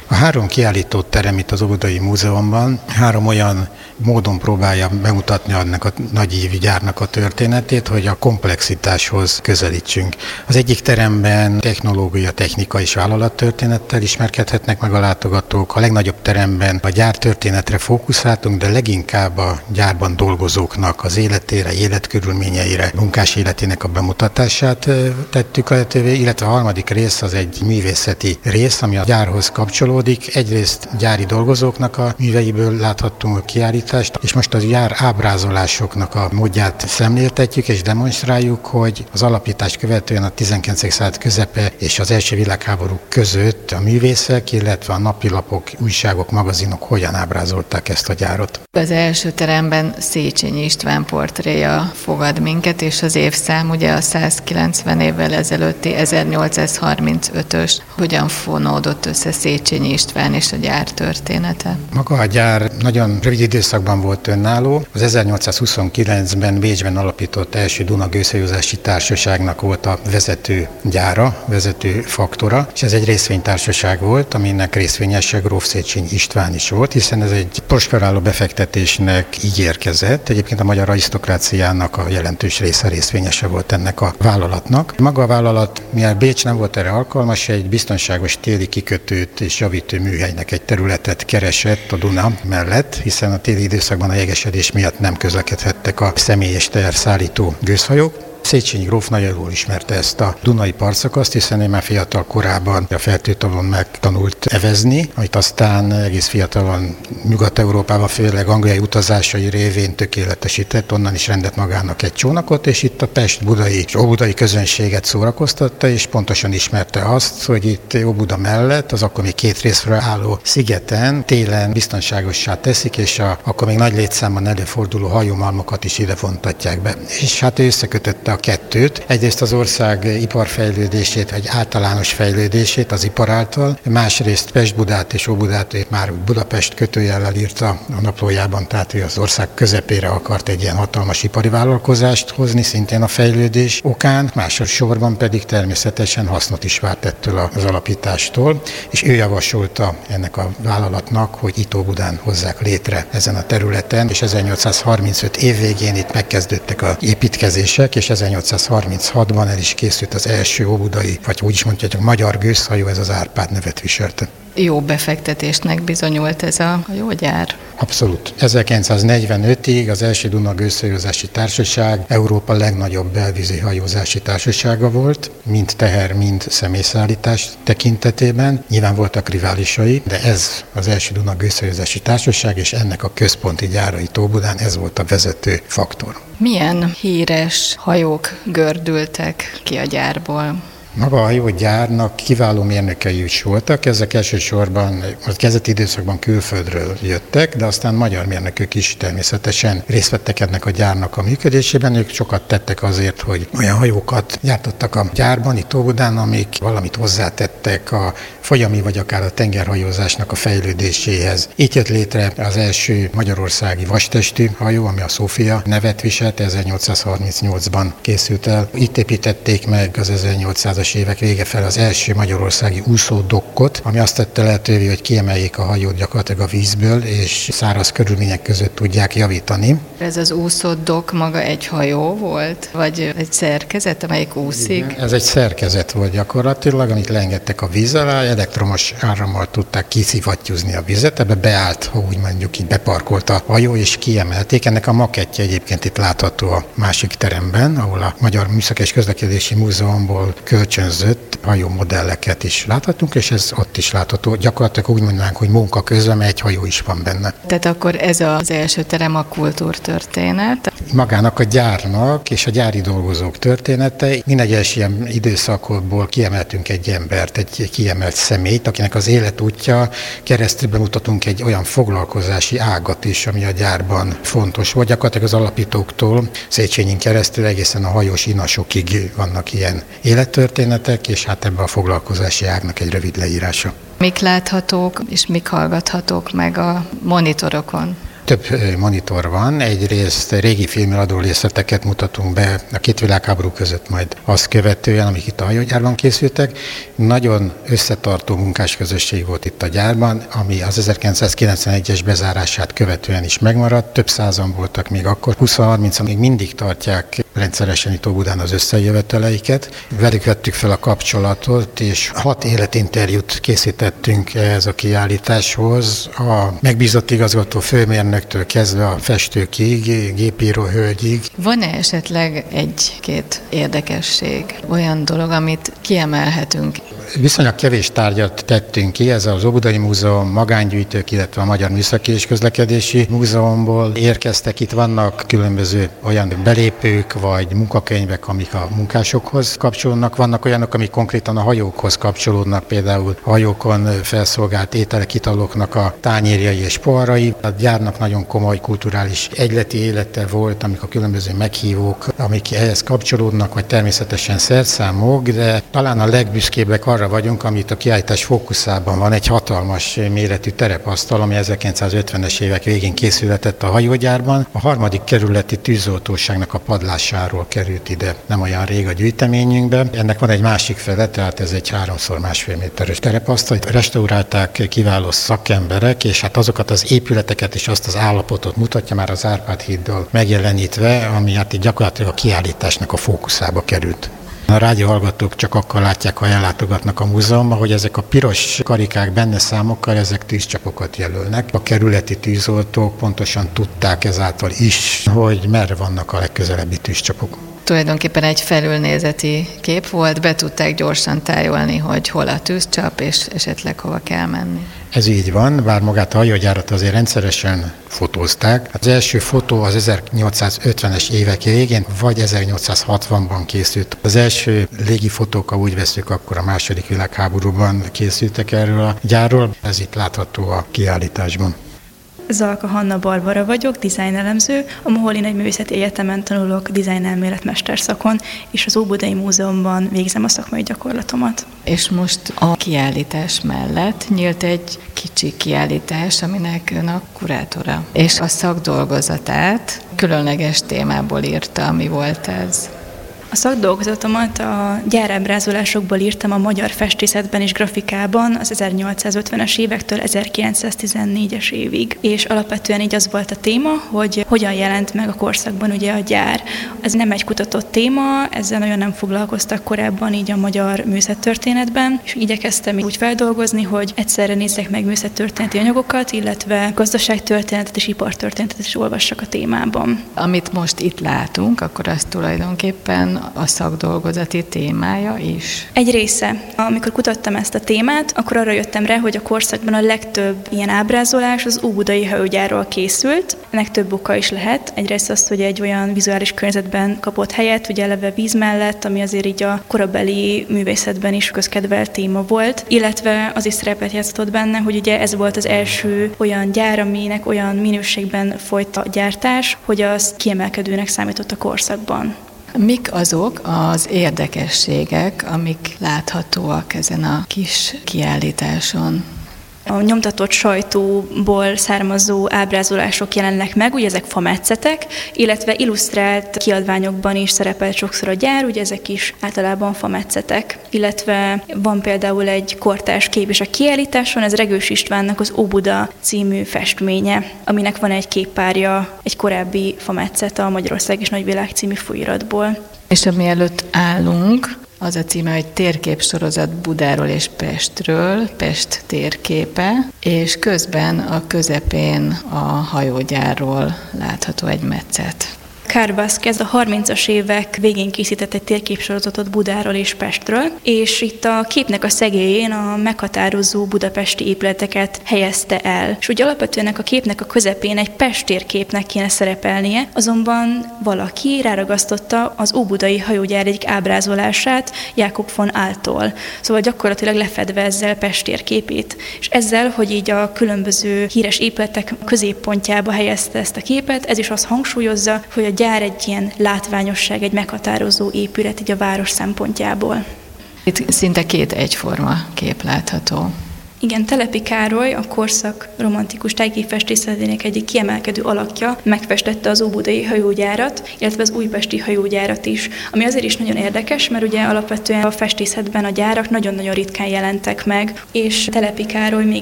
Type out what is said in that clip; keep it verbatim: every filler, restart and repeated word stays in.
A három kiállítóterem itt az Óbudai Múzeumban három olyan módon próbálja bemutatni annak a nagyívű gyárnak a történetét, hogy a komplexitáshoz közelítsünk. Az egyik teremben technológia, technika és vállalattörténettel ismerkedhetnek meg a látogatók. A legnagyobb teremben a gyártörténetre fókuszáltunk, de leginkább a gyárban dolgozóknak az életére, életkörülményeire, munkás életének a bemutatását tettük lehetővé, illetve a harmadik rész az egy művészeti rész, ami a gyárhoz kapcsolódik. Egyrészt gyári dolgozóknak a műveiből láthattunk a kiállítást, és most a gyár ábrázolásoknak a módját szemléltetjük és demonstráljuk, hogy az alapítást követően a tizenkilencedik század közepe és az első világháború között a művészek, illetve a napilapok, újságok, magazinok hogyan ábrázolták ezt a gyárat. Az első teremben Széchenyi István portréja fogad minket, és az évszám ugye a százkilencven évvel ezelőtti ezernyolcszázharmincötös. Hogyan fonódott össze Széchenyi István és a gyár története? Maga a gyár nagyon rövid időszakban volt önálló. Az ezernyolcszázhuszonkilencben Bécsben alapított első Duna gőzhajózási társaságnak volt a vezető gyára, vezető faktora, és ez egy részvénytársaság volt, aminek részvényese gróf Széchenyi István is volt, hiszen ez egy prosperáló befektetésnek ígérkezett. Egyébként a magyar arisztokráciának a jelentős része részvényese volt ennek a vállalatnak. Maga a vállalat, mivel Bécs nem volt erre alkalmas, egy biztonságos téli kikötőt és javító műhelynek egy területet keresett a Duna mellett, hiszen a téli időszakban a jegesedés miatt nem közlekedhettek a személyes teherszállító gőzhajók. Széchenyi gróf nagyon jól ismerte ezt a Dunai partszakaszt, hiszen ő már fiatal korában a Fertőtavon megtanult evezni, amit aztán egész fiatalon Nyugat-Európában, főleg angliai utazásai révén tökéletesített, onnan is rendelt magának egy csónakot, és itt a pest-budai és óbudai közönséget szórakoztatta, és pontosan ismerte azt, hogy itt Óbuda mellett az akkor még két részről álló szigeten télen biztonságossá teszik, és a, akkor még nagy létszámban előforduló hajómalmokat is ide vontatják be. És hát ő összekötötte a kettőt. Egyrészt az ország iparfejlődését, egy általános fejlődését az ipar által, másrészt Pest-Budát és Óbudát ő már Budapest kötőjellel írta a naplójában, tehát ő az ország közepére akart egy ilyen hatalmas ipari vállalkozást hozni, szintén a fejlődés okán, másodszorban pedig természetesen hasznot is várt ettől az alapítástól, és ő javasolta ennek a vállalatnak, hogy itt Óbudán hozzák létre ezen a területen, és ezernyolcszázharmincöt év végén itt megkezdődtek az építkezések, és ezernyolcszázharminchatban el is készült az első óbudai, vagy úgy is mondjuk, a magyar gőzhajó, ez az Árpád nevet viselte. Jó befektetésnek bizonyult ez a hajógyár? Abszolút. ezerkilencszáznegyvenötig az első Duna gőzhajózási társaság Európa legnagyobb belvízi hajózási társasága volt, mind teher, mind személyszállítás tekintetében. Nyilván voltak riválisai, de ez az első Duna gőzhajózási társaság, és ennek a központi gyára itt Óbudán, ez volt a vezető faktor. Milyen híres hajók gördültek ki a gyárból? Maga a hajógyárnak kiváló mérnökei is voltak, ezek elsősorban a kezdeti időszakban külföldről jöttek, de aztán magyar mérnökök is természetesen részt vettek ennek a gyárnak a működésében. Ők sokat tettek azért, hogy olyan hajókat gyártottak a gyárban, itt Óbudán, amik valamit hozzátettek a folyami vagy akár a tengerhajózásnak a fejlődéséhez. Itt jött létre az első magyarországi vastestű hajó, ami a Szófia nevet viselt, ezernyolcszázharmincnyolcban készült el. Itt építették meg az ezernyolcszázas évek vége fel az első magyarországi úszódokkot, ami azt tette lehetővé, hogy kiemeljék a hajót gyakorlatilag a vízből, és száraz körülmények között tudják javítani. Ez az úszódokk maga egy hajó volt, vagy egy szerkezet, amelyik úszik? Igen, ez egy szerkezet volt gyakorlatilag, amit leengedtek a víz alá, elektromos árammal tudták kiszivattyúzni a vizet, ebbe beállt, ha úgy mondjuk, így beparkolt a hajó, és kiemelték. Ennek a makettje egyébként itt látható a másik teremben, ahol a Magyar Műszaki és Közlekedési Múzeumból kölcsönzött hajómodelleket is láthatunk, és ez ott is látható. Gyakorlatilag úgy mondanánk, hogy munka közben egy hajó is van benne. Tehát akkor ez az első terem a kultúrtörténet. Magának a gyárnak és a gyári dolgozók története. Minden egyes ilyen időszakból kiemeltünk egy embert, egy kiemelt személyt, akinek az életútja keresztül bemutatunk egy olyan foglalkozási ágat is, ami a gyárban fontos volt. Gyakorlatilag az alapítóktól Széchenyin keresztül egészen a hajós inasokig vannak ilyen élettörténetek, és hát ebben a foglalkozási ágnak egy rövid leírása. Mik láthatók és mik hallgathatók meg a monitorokon? Több monitor van, egyrészt régi filmeladó részleteket mutatunk be a két világháború között, majd azt követően, amik itt a hajógyárban készültek. Nagyon összetartó munkásközösség volt itt a gyárban, ami az ezerkilencszázkilencvenegyes bezárását követően is megmaradt. Több százan voltak még akkor, húsz-harmincan még mindig tartják rendszeresen itt Óbudán az összejöveteleiket. Velük vettük fel a kapcsolatot, és hat életinterjút készítettünk ehhez a kiállításhoz. A megbízott igazgató főmérnöktől kezdve a festőkig, gépíró hölgyig. Van-e esetleg egy-két érdekesség, olyan dolog, amit kiemelhetünk? Viszonylag kevés tárgyat tettünk ki, ez az Óbudai Múzeum, magángyűjtők, illetve a Magyar Műszaki és Közlekedési Múzeumból érkeztek. Itt vannak különböző olyan belépők vagy munkakönyvek, amik a munkásokhoz kapcsolódnak. Vannak olyanok, amik konkrétan a hajókhoz kapcsolódnak, például a hajókon felszolgált ételek, italoknak a tányérjai és poharai. A gyárnak nagyon komoly kulturális egyleti élete volt, amik a különböző meghívók, amik ehhez kapcsolódnak, vagy természetesen szerszámok, de talán a legbüszkébbek arra vagyunk, amit a kiállítás fókuszában van, egy hatalmas méretű terepasztal, ami ezerkilencszázötvenes évek végén készületett a hajógyárban. A harmadik kerületi tűzoltóságnak a padlásáról került ide nem olyan rég a gyűjteményünkbe. Ennek van egy másik fele, tehát ez egy háromszor másfél méteres terepasztal. Restaurálták kiváló szakemberek, és hát azokat az épületeket és azt az állapotot mutatja már az Árpád híddal megjelenítve, ami hát így gyakorlatilag a kiállításnak a fókuszába került. A rádióhallgatók csak akkor látják, ha ellátogatnak a múzeumba, hogy ezek a piros karikák benne számokkal, ezek tűzcsapokat jelölnek. A kerületi tűzoltók pontosan tudták ezáltal is, hogy merre vannak a legközelebbi tűzcsapok. Tulajdonképpen egy felülnézeti kép volt, be tudták gyorsan tájolni, hogy hol a tűzcsap, és esetleg hova kell menni. Ez így van, bár magát a hajógyárat azért rendszeresen fotózták. Az első fotó az ezernyolcszázötvenes évek végén, vagy ezernyolcszázhatvanban készült. Az első légifotók, ha úgy veszük, akkor a második világháborúban készültek erről a gyárról. Ez itt látható a kiállításban. Zalka Hanna Barbara vagyok, dizájnelemző, a Moholy Nagyművészeti Egyetemen tanulok dizájnelmélet mesterszakon, és az Óbudai Múzeumban végzem a szakmai gyakorlatomat. És most a kiállítás mellett nyílt egy kicsi kiállítás, aminek ön a kurátora, és a szakdolgozatát különleges témából írta. Mi volt ez? A szakdolgozatomat a gyárábrázolásokból írtam a magyar festészetben és grafikában az ezernyolcszázötvenes évektől ezerkilencszáztizennégyes évig. És alapvetően így az volt a téma, hogy hogyan jelent meg a korszakban ugye a gyár. Ez nem egy kutatott téma, ezzel nagyon nem foglalkoztak korábban így a magyar művészettörténetben, és igyekeztem úgy feldolgozni, hogy egyszerre nézzek meg művészettörténeti anyagokat, illetve gazdaságtörténetet és ipartörténetet is olvassak a témában. Amit most itt látunk, akkor az tulajdonképpen a szakdolgozati témája is? Egy része. Amikor kutattam ezt a témát, akkor arra jöttem rá, hogy a korszakban a legtöbb ilyen ábrázolás az óbudai hajógyárról készült. Ennek több oka is lehet. Egyrészt az, hogy egy olyan vizuális környezetben kapott helyet, ugye eleve víz mellett, ami azért így a korabeli művészetben is közkedvelt téma volt, illetve az is szerepet játszott benne, hogy ugye ez volt az első olyan gyár, aminek olyan minőségben folyt a gyártás, hogy az kiemelkedőnek számított a korszakban. Mik azok az érdekességek, amik láthatóak ezen a kis kiállításon? A nyomtatott sajtóból származó ábrázolások jelennek meg, ugye ezek fametszetek, illetve illusztrált kiadványokban is szerepelt sokszor a gyár, ugye ezek is általában fametszetek. Illetve van például egy kortárs kép is a kiállításon, ez Regős Istvánnak az Óbuda című festménye, aminek van egy képpárja, egy korábbi fametszet a Magyarország és Nagyvilág című folyóiratból. És mielőtt állunk, az a címe, hogy Térképsorozat Budáról és Pestről, Pest térképe, és közben a közepén a hajógyárról látható egy metszet. Karl Vázquez a harmincas évek végén készített egy térképsorozatot Budáról és Pestről, és itt a képnek a szegélyén a meghatározó budapesti épületeket helyezte el. És úgy alapvetően a képnek a közepén egy Pest térképnek kéne szerepelnie, azonban valaki ráragasztotta az óbudai hajógyár egyik ábrázolását Jákob von Áltól. Szóval gyakorlatilag lefedve ezzel Pest térképét. És ezzel, hogy így a különböző híres épületek középpontjába helyezte ezt a képet, ez is azt hangsúlyozza, hogy a gyár egy ilyen látványosság, egy meghatározó épület így a város szempontjából. Itt szinte két egyforma kép látható. Igen, Telepi Károly, a korszak romantikus tájképfestészetének egyik kiemelkedő alakja megfestette az óbudai hajógyárat, illetve az újpesti hajógyárat is, ami azért is nagyon érdekes, mert ugye alapvetően a festészetben a gyárak nagyon-nagyon ritkán jelentek meg, és Telepi Károly még